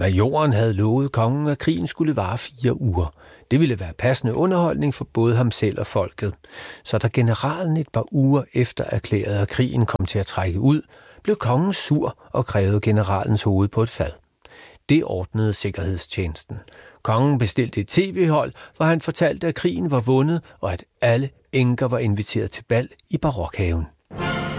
Majoren havde lovet kongen, at krigen skulle vare 4 uger. Det ville være passende underholdning for både ham selv og folket. Så da generalen et par uger efter erklærede, at krigen kom til at trække ud, blev kongen sur og krævede generalens hoved på et fad. Det ordnede sikkerhedstjenesten. Kongen bestilte et tv-hold, hvor han fortalte, at krigen var vundet, og at alle enker var inviteret til bal i Barokhaven.